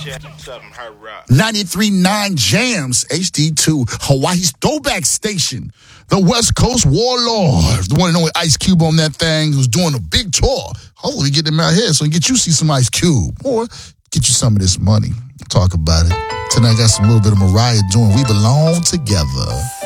93.9 Jams, HD2, Hawaii's throwback station. The West Coast Warlord, the one and only Ice Cube on that thing, who's doing a big tour. Hopefully get him out here so we can get you to see some Ice Cube. Or get you some of this money. Talk about it. Tonight I got some little bit of Mariah doing We Belong Together.